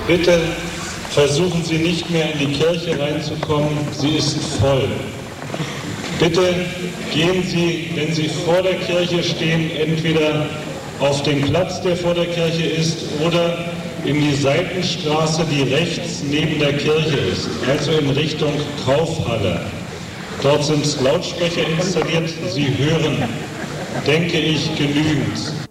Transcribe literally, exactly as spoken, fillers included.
Bitte versuchen Sie nicht mehr in die Kirche reinzukommen, sie ist voll. Bitte gehen Sie, wenn Sie vor der Kirche stehen, entweder auf den Platz, der vor der Kirche ist, oder in die Seitenstraße, die rechts neben der Kirche ist, also in Richtung Kaufhalle. Dort sind Lautsprecher installiert, Sie hören, denke ich, genügend.